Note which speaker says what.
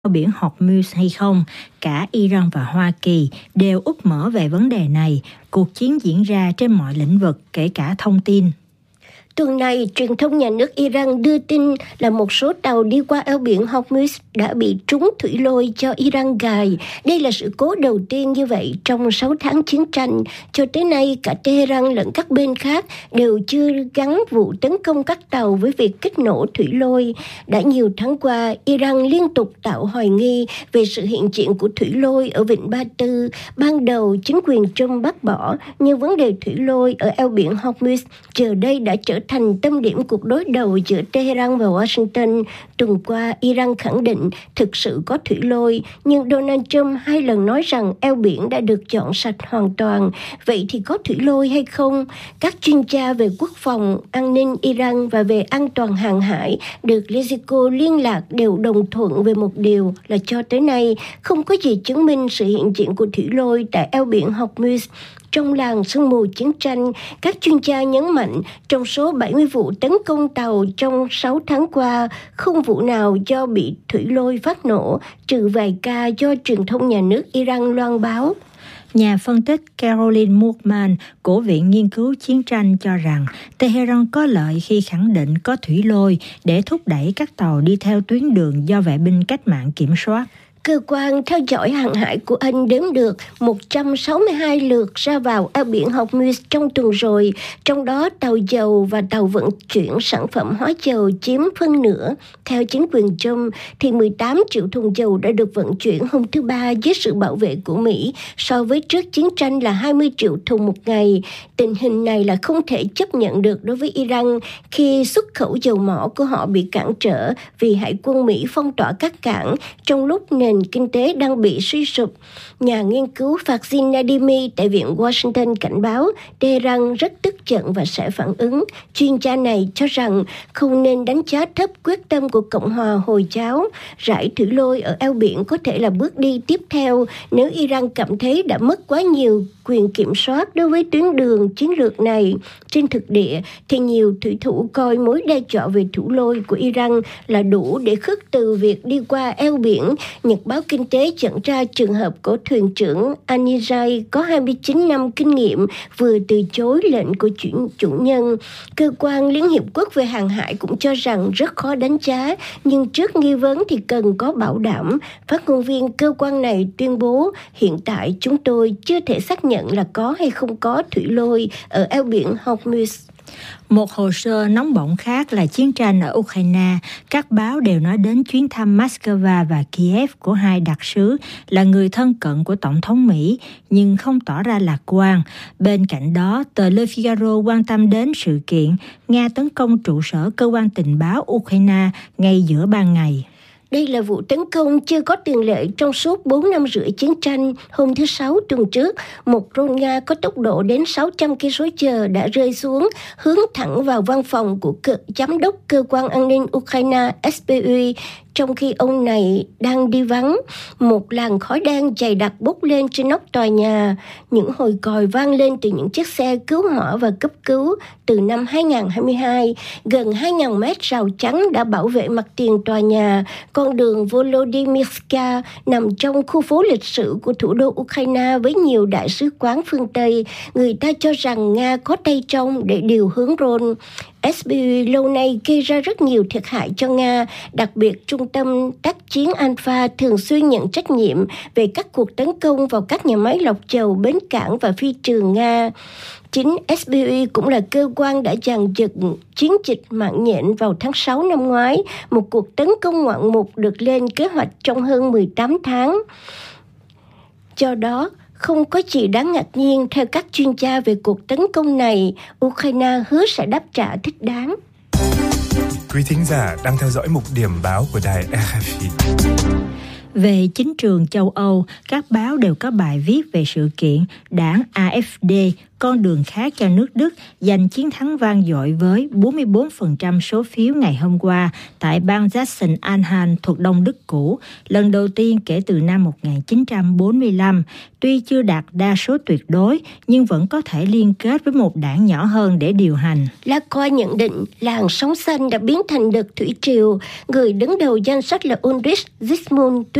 Speaker 1: biển Hormuz hay không. Cả Iran và Hoa Kỳ đều úp mở về vấn đề này. Cuộc chiến diễn ra trên mọi lĩnh vực, kể cả thông tin.
Speaker 2: Tuần này, truyền thông nhà nước Iran đưa tin là một số tàu đi qua eo biển Hormuz đã bị trúng thủy lôi do Iran gài. Đây là sự cố đầu tiên như vậy trong 6 tháng chiến tranh. Cho tới nay, cả Tehran lẫn các bên khác đều chưa gắn vụ tấn công các tàu với việc kích nổ thủy lôi. Đã nhiều tháng qua, Iran liên tục tạo hoài nghi về sự hiện diện của thủy lôi ở Vịnh Ba Tư. Ban đầu, chính quyền Trump bác bỏ, nhưng vấn đề thủy lôi ở eo biển Hormuz giờ đây đã trở thành tâm điểm cuộc đối đầu giữa Tehran và Washington. Tuần qua, Iran khẳng định thực sự có thủy lôi, nhưng Donald Trump 2 lần nói rằng eo biển đã được dọn sạch hoàn toàn. Vậy thì có thủy lôi hay không? Các chuyên gia về quốc phòng, an ninh Iran và về an toàn hàng hải được Lezico liên lạc đều đồng thuận về một điều là cho tới nay không có gì chứng minh sự hiện diện của thủy lôi tại eo biển Hormuz. Trong làng sương mù chiến tranh, các chuyên gia nhấn mạnh trong số 70 vụ tấn công tàu trong 6 tháng qua, không vụ nào do bị thủy lôi phát nổ, trừ vài ca do truyền thông nhà nước Iran loan báo.
Speaker 1: Nhà phân tích Caroline Moorman của Viện Nghiên cứu Chiến tranh cho rằng Tehran có lợi khi khẳng định có thủy lôi để thúc đẩy các tàu đi theo tuyến đường do vệ binh cách mạng kiểm soát.
Speaker 2: Cơ quan theo dõi hàng hải của Anh đếm được 162 lượt ra vào eo biển Hormuz trong tuần rồi, trong đó tàu dầu và tàu vận chuyển sản phẩm hóa dầu chiếm phân nửa. Theo chính quyền Trump, thì 18 triệu thùng dầu đã được vận chuyển hôm thứ Ba dưới sự bảo vệ của Mỹ, so với trước chiến tranh là 20 triệu thùng một ngày. Tình hình này là không thể chấp nhận được đối với Iran khi xuất khẩu dầu mỏ của họ bị cản trở vì Hải quân Mỹ phong tỏa các cảng trong lúc nền kinh tế đang bị suy sụp. Nhà nghiên cứu Fazil Nadimi tại Viện Washington cảnh báo Tehran rất tức giận và sẽ phản ứng. Chuyên gia này cho rằng không nên đánh giá thấp quyết tâm của Cộng hòa Hồi giáo. Rải thủy lôi ở eo biển có thể là bước đi tiếp theo nếu Iran cảm thấy đã mất quá nhiều quyền kiểm soát đối với tuyến đường chiến lược này. Trên thực địa thì nhiều thủy thủ coi mối đe dọa về thủy lôi của Iran là đủ để khước từ việc đi qua eo biển. Nhật báo Kinh tế dẫn ra trường hợp của thuyền trưởng Anijay có 29 năm kinh nghiệm vừa từ chối lệnh của chủ nhân. Cơ quan Liên Hiệp Quốc về hàng hải cũng cho rằng rất khó đánh giá, nhưng trước nghi vấn thì cần có bảo đảm. Phát ngôn viên cơ quan này tuyên bố hiện tại chúng tôi chưa thể xác nhận là có hay không có thủy lôi ở eo biển Hormuz.
Speaker 1: Một hồ sơ nóng bỏng khác là chiến tranh ở Ukraine. Các báo đều nói đến chuyến thăm Moscow và Kiev của hai đặc sứ là người thân cận của Tổng thống Mỹ, nhưng không tỏ ra lạc quan. Bên cạnh đó, tờ Le Figaro quan tâm đến sự kiện Nga tấn công trụ sở cơ quan tình báo Ukraine ngay giữa ban ngày.
Speaker 2: Đây là vụ tấn công chưa có tiền lệ trong suốt 4 năm rưỡi chiến tranh. Hôm thứ Sáu tuần trước, một drone Nga có tốc độ đến 600 km/h đã rơi xuống, hướng thẳng vào văn phòng của giám đốc cơ quan an ninh Ukraine SBU. Trong khi ông này đang đi vắng, một làn khói đen dày đặc bốc lên trên nóc tòa nhà. Những hồi còi vang lên từ những chiếc xe cứu hỏa và cấp cứu. Từ năm 2022, gần 2.000 mét rào chắn đã bảo vệ mặt tiền tòa nhà. Con đường Volodymyrska nằm trong khu phố lịch sử của thủ đô Ukraine với nhiều đại sứ quán phương Tây. Người ta cho rằng Nga có tay trong để điều hướng drone. SBU lâu nay gây ra rất nhiều thiệt hại cho Nga, đặc biệt Trung tâm tác chiến Alpha thường xuyên nhận trách nhiệm về các cuộc tấn công vào các nhà máy lọc dầu, bến cảng và phi trường Nga. Chính SBU cũng là cơ quan đã dàn dựng chiến dịch mạng nhện vào tháng 6 năm ngoái, một cuộc tấn công ngoạn mục được lên kế hoạch trong hơn 18 tháng. Do đó, không có gì đáng ngạc nhiên theo các chuyên gia về cuộc tấn công này, Ukraine hứa sẽ đáp trả thích đáng.
Speaker 3: Quý thính giả đang theo dõi mục điểm báo của đài RFI.
Speaker 1: Về chính trường châu Âu, các báo đều có bài viết về sự kiện đảng AfD, con đường khác cho nước Đức, giành chiến thắng vang dội với 44% số phiếu ngày hôm qua tại bang Sachsen-Anhalt thuộc Đông Đức cũ, lần đầu tiên kể từ năm 1945. Tuy chưa đạt đa số tuyệt đối, nhưng vẫn có thể liên kết với một đảng nhỏ hơn để điều hành.
Speaker 2: Lacroix nhận định làn sóng xanh đã biến thành đợt thủy triều. Người đứng đầu danh sách là Ulrich Zygmunt